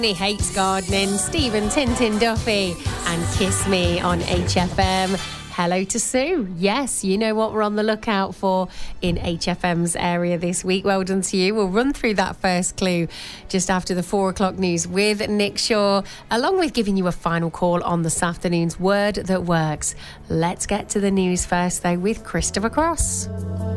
He hates gardening, Stephen Tintin Duffy, and Kiss Me on HFM. Hello to Sue. Yes, you know what we're on the lookout for in HFM's area this week. Well done to you. We'll run through that first clue just after the 4 o'clock news with Nick Shaw, along with giving you a final call on this afternoon's Word That Works. Let's get to the news first, though, with Christopher Cross.